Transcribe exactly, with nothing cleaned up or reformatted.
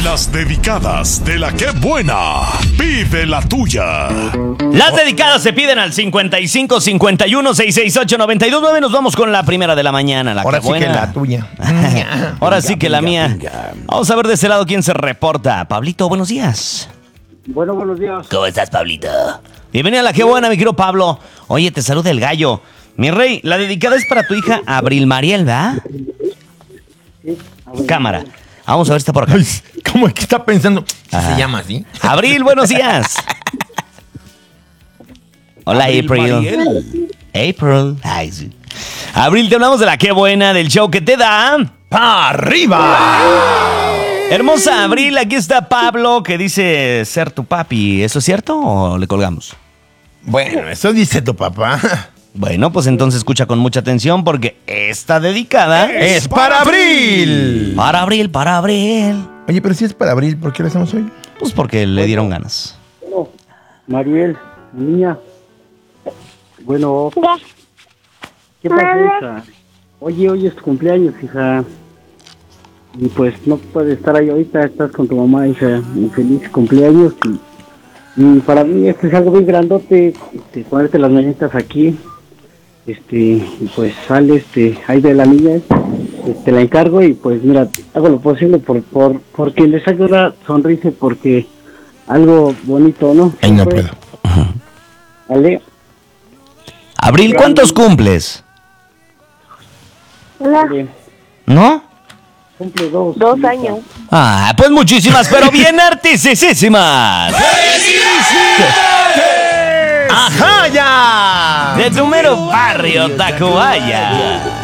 Las dedicadas de la que buena. Pide la tuya. Las dedicadas se piden al cincuenta y cinco cincuenta y uno seiscientos sesenta y ocho noventa y dos nueve. Nos vamos con la primera de la mañana. La Ahora que sí buena. que la tuya. Ahora Pinga, sí que la pinga, mía. pinga. Vamos a ver de ese lado quién se reporta. Pablito, buenos días. Bueno, buenos días. ¿Cómo estás, Pablito? Bienvenido a la que buena, mi querido Pablo. Oye, te saluda el gallo. Mi rey, la dedicada es para tu hija Abril Mariel, ¿verdad? Sí, Cámara. Vamos a ver, está por acá. Ay, ¿cómo es que está pensando? ¿Sí Ajá. se llama así? Abril, buenos días. Hola, Abril April. Mariel. April. Ay, sí. Abril, te hablamos de la que buena, del show que te da. ¡Pa' arriba! Hermosa Abril, aquí está Pablo que dice ser tu papi. ¿Eso es cierto o le colgamos? Bueno, eso dice tu papá. Bueno, pues entonces escucha con mucha atención porque esta dedicada ¡Es para Abril! para Abril, para Abril. Oye, pero si es para Abril, ¿por qué lo hacemos hoy? Pues porque le dieron ganas. Bueno, Mariel, niña. Bueno, ¿qué pasó, hija? Oye, hoy es tu cumpleaños, hija. Y pues no puedes estar ahí ahorita, estás con tu mamá, hija. Y feliz cumpleaños. Y, y para mí esto es algo muy grandote, este, ponerte las mañanitas aquí. Este, y pues sale este, ahí de la niña, este, la encargo y pues mira, hago lo posible por, por, por quien le saque una sonrisa, porque algo bonito, ¿no? Ay, no Siempre, puedo. ¿vale? Abril, ¿cuántos cumples? Vale. ¿No? Cumple dos. Dos hija. años. Ah, pues muchísimas, pero bien artisísimas. ¡Ajá, ya! De tu mero barrio, Tacubaya.